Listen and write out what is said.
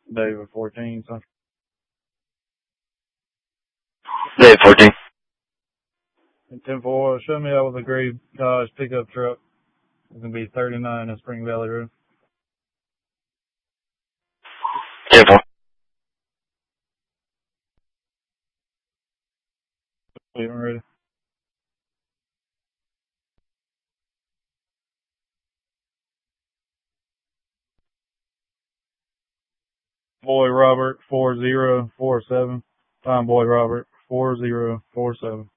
David 14, so. David 14. And 10-4, show me out with a gray Dodge pickup truck. It's going to be 39 in Spring Valley Road. 10-4. Even ready. Boy Robert 4047. Time Boy Robert 4047.